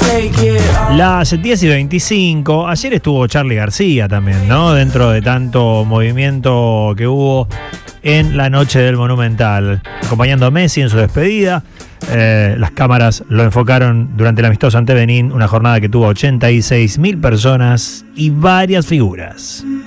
Las 10:25, ayer estuvo Charly García también, ¿no? Dentro de tanto movimiento que hubo en la noche del Monumental, acompañando a Messi en su despedida. Las cámaras lo enfocaron durante el amistoso ante Benín, una jornada que tuvo 86.000 personas y varias figuras.